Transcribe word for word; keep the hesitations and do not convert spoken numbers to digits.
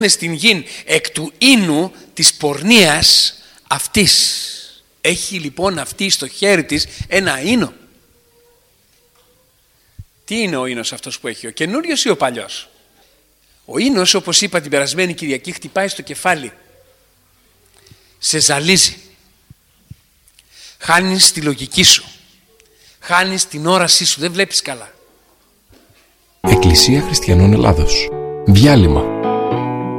στην γην εκ του ίνου της πορνείας αυτής. Έχει λοιπόν αυτή στο χέρι της ένα ίνο. Τι είναι ο ίνος αυτός που έχει, ο καινούριος ή ο παλιός? Ο ίνος, όπως είπα την περασμένη Κυριακή, χτυπάει στο κεφάλι, σε ζαλίζει, χάνεις τη λογική σου, χάνεις την όρασή σου, δεν βλέπεις καλά. Εκκλησία Χριστιανών Ελλάδος. Διάλειμμα.